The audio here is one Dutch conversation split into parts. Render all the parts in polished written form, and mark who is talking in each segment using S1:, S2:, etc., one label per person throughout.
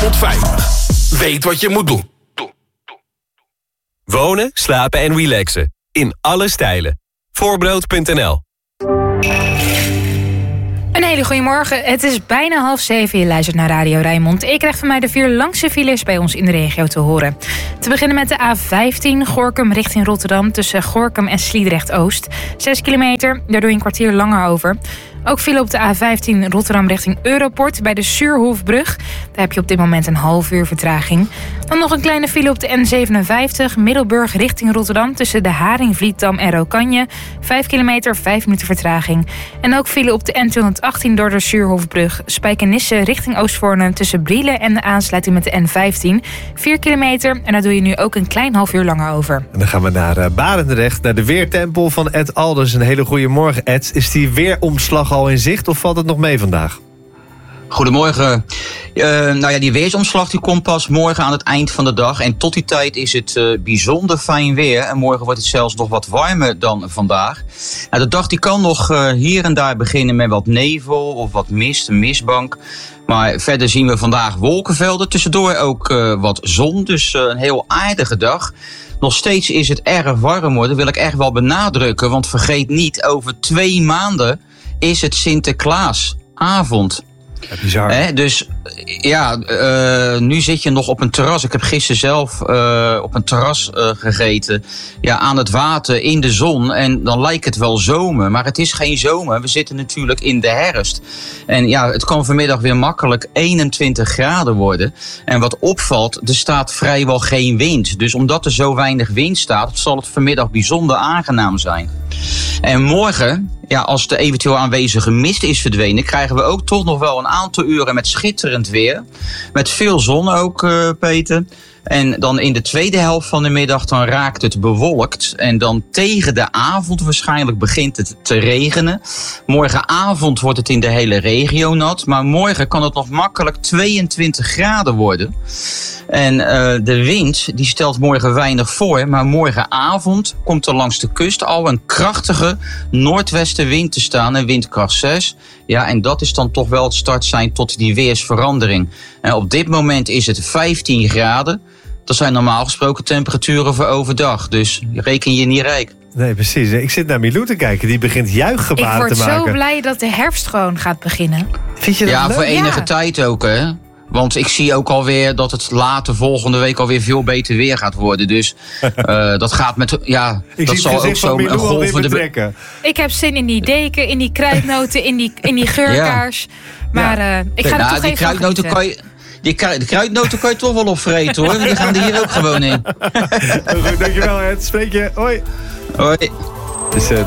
S1: tot 50. Weet wat je moet doen.
S2: Wonen, slapen en relaxen. In alle stijlen. Voorbrood.nl.
S3: Een hele goede morgen. Het is bijna 6:30. Je luistert naar Radio Rijnmond. Ik krijg van mij de 4 langste files bij ons in de regio te horen. Te beginnen met de A15 Gorinchem richting Rotterdam tussen Gorinchem en Sliedrecht-Oost. 6 kilometer, daar doe je een kwartier langer over. Ook file op de A15 Rotterdam richting Europort bij de Suurhofbrug. Daar heb je op dit moment een half uur vertraging. Dan nog een kleine file op de N57 Middelburg richting Rotterdam tussen de Haring, Vlietdam en Rokanje. 5 kilometer, 5 minuten vertraging. En ook file op de N218 door de Suurhofbrug Spijkenisse richting Oostvoorne tussen Brielen en de aansluiting met de N15. 4 kilometer en daar doe je nu ook een klein half uur langer over.
S4: En dan gaan we naar Barendrecht, naar de weertempel van Ed Alders. Een hele goede morgen, Ed. Is die weeromslag al in zicht of valt het nog mee vandaag?
S5: Goedemorgen. Die weersomslag die komt pas morgen aan het eind van de dag. En tot die tijd is het bijzonder fijn weer. En morgen wordt het zelfs nog wat warmer dan vandaag. Nou, de dag die kan nog hier en daar beginnen met wat nevel of wat mist, een mistbank. Maar verder zien we vandaag wolkenvelden. Tussendoor ook wat zon, dus een heel aardige dag. Nog steeds is het erg warm hoor, dat wil ik echt wel benadrukken. Want vergeet niet, over 2 maanden is het Sinterklaasavond.
S4: Ja, bizar.
S5: Dus ja, nu zit je nog op een terras. Ik heb gisteren zelf op een terras gegeten. Ja, aan het water, in de zon. En dan lijkt het wel zomer. Maar het is geen zomer. We zitten natuurlijk in de herfst. En ja, het kan vanmiddag weer makkelijk 21 graden worden. En wat opvalt, er staat vrijwel geen wind. Dus omdat er zo weinig wind staat, zal het vanmiddag bijzonder aangenaam zijn. En morgen, ja, als de eventueel aanwezige mist is verdwenen, krijgen we ook toch nog wel een aantal uren met schitterend weer. Met veel zon ook, Peter. En dan in de tweede helft van de middag dan raakt het bewolkt. En dan tegen de avond waarschijnlijk begint het te regenen. Morgenavond wordt het in de hele regio nat. Maar morgen kan het nog makkelijk 22 graden worden. En de wind die stelt morgen weinig voor. Maar morgenavond komt er langs de kust al een krachtige noordwestenwind te staan. Een windkracht 6. Ja, en dat is dan toch wel het startsein tot die weersverandering. En op dit moment is het 15 graden. Dat zijn normaal gesproken temperaturen voor overdag. Dus reken je niet rijk.
S4: Nee, precies. Ik zit naar Milou te kijken. Die begint juichgebaren te maken.
S3: Ik word zo blij dat de herfst gewoon gaat beginnen.
S4: Vind je dat leuk?
S5: Voor enige tijd ook, hè. Want ik zie ook alweer dat het later volgende week alweer veel beter weer gaat worden. Dus dat gaat met... Ja, dat zal ook zo een golvende...
S3: Ik heb zin in die deken, in die kruidnoten, in die geurkaars. Ja. Maar ik ga er toch even
S5: kruidnoten kan je... De kruidnoten kan je toch wel opvreten hoor. Die gaan er hier ook gewoon in.
S4: Goed, dankjewel Ed. Spreek je. Hoi.
S5: Hoi.
S4: Het is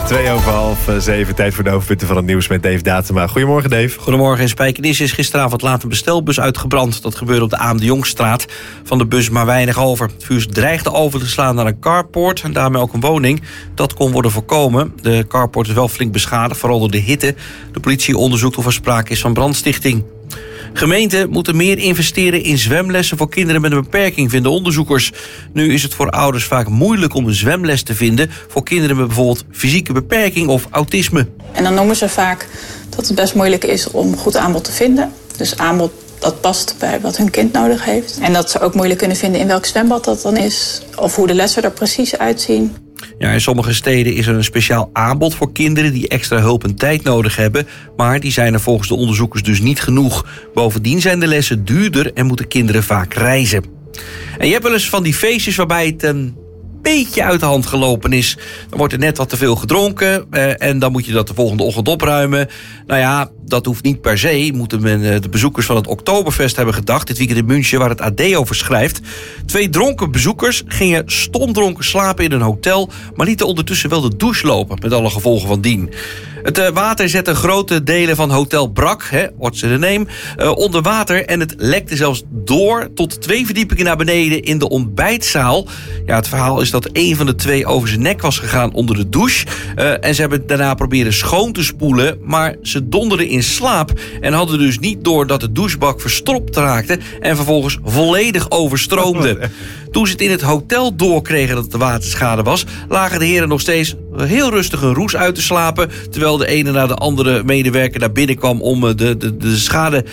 S4: 6:02. Tijd voor de hoofdpunten van het nieuws met Dave Datema. Goedemorgen Dave.
S6: Goedemorgen. In Spijkenisse is gisteravond laat een bestelbus uitgebrand. Dat gebeurde op de A.M. de Jongstraat. Van de bus maar weinig over. Het vuur dreigde over te slaan naar een carport en daarmee ook een woning. Dat kon worden voorkomen. De carport is wel flink beschadigd, vooral door de hitte. De politie onderzoekt of er sprake is van brandstichting. Gemeenten moeten meer investeren in zwemlessen voor kinderen met een beperking, vinden onderzoekers. Nu is het voor ouders vaak moeilijk om een zwemles te vinden voor kinderen met bijvoorbeeld fysieke beperking of autisme.
S7: En dan noemen ze vaak dat het best moeilijk is om goed aanbod te vinden. Dus aanbod dat past bij wat hun kind nodig heeft. En dat ze ook moeilijk kunnen vinden in welk zwembad dat dan is, of hoe de lessen er precies uitzien.
S6: Ja, in sommige steden is er een speciaal aanbod voor kinderen die extra hulp en tijd nodig hebben. Maar die zijn er volgens de onderzoekers dus niet genoeg. Bovendien zijn de lessen duurder en moeten kinderen vaak reizen. En je hebt wel eens van die feestjes waarbij het een beetje uit de hand gelopen is. Dan wordt er net wat te veel gedronken en dan moet je dat de volgende ochtend opruimen. Nou ja, dat hoeft niet per se, moeten de bezoekers van het Oktoberfest hebben gedacht. Dit weekend in München, waar het AD over schrijft. 2 dronken bezoekers gingen stomdronken slapen in een hotel, maar lieten ondertussen wel de douche lopen, met alle gevolgen van dien. Het water zette grote delen van Hotel Brak, what's the name, onder water. En het lekte zelfs door tot 2 verdiepingen naar beneden in de ontbijtzaal. Ja, het verhaal is dat een van de 2 over zijn nek was gegaan onder de douche. En ze hebben daarna proberen schoon te spoelen, maar ze donderden in slaap en hadden dus niet door dat de douchebak verstopt raakte en vervolgens volledig overstroomde. Toen ze het in het hotel doorkregen dat het de waterschade was, lagen de heren nog steeds heel rustig een roes uit te slapen, terwijl de ene na de andere medewerker naar binnen kwam om de schade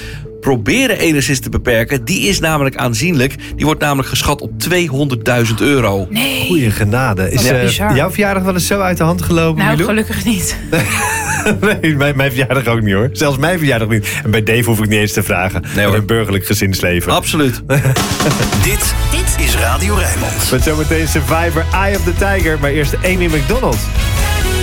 S6: proberen enigszins te beperken. Die is namelijk aanzienlijk. Die wordt namelijk geschat op €200.000.
S3: Nee.
S4: Goeie genade. Is
S3: bizar.
S4: jouw verjaardag wel eens zo uit de hand gelopen,
S3: Nou,
S4: Milou?
S3: gelukkig niet.
S4: Nee, mijn verjaardag ook niet hoor. Zelfs mijn verjaardag niet. En bij Dave hoef ik niet eens te vragen.
S6: Nee, hoor.
S4: Een burgerlijk gezinsleven.
S6: Absoluut.
S1: Dit is Radio Rijnmond.
S4: Met zometeen Survivor, Eye of the Tiger. Maar eerst Amy McDonald.